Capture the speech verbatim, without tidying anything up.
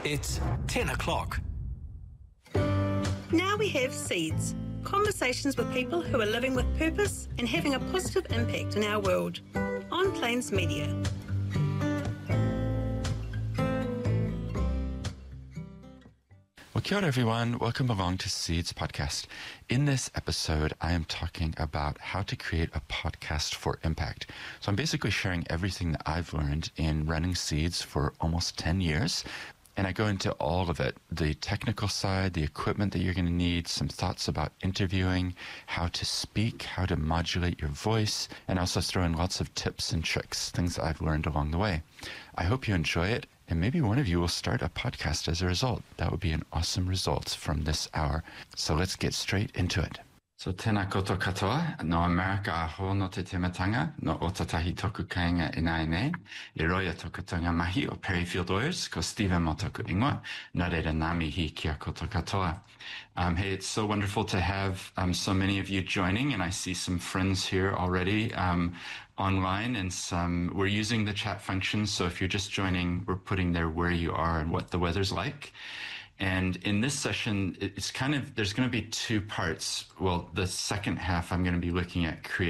It's ten o'clock. Now we have Seeds, conversations with people who are living with purpose and having a positive impact in our world, on Plains Media. Well, kia ora everyone. Welcome along to Seeds Podcast. In this episode, I am talking about how to create a podcast for impact. So I'm basically sharing everything that I've learned in running Seeds for almost ten years. And I go into all of it, the technical side, the equipment that you're going to need, some thoughts about interviewing, how to speak, how to modulate your voice, and also throw in lots of tips and tricks, things that I've learned along the way. I hope you enjoy it, and maybe one of you will start a podcast as a result. That would be an awesome result from this hour. So let's get straight into it. So tēnā koutou katoa, no America aho no te tematanga, no o tatahi toku kāinga ina nei, I roia toku tanga mahi o Perryfield Lawyers, ko Stephen mo toku ingoa, nā reira nā mihi kia koutou katoa. Um, hey, it's so wonderful to have um, so many of you joining, and I see some friends here already um, online, and some, we're using the chat function, so if you're just joining, we're putting there where you are and what the weather's like. And in this session, it's kind of, there's going to be two parts. Well, the second half, I'm going to be looking at creating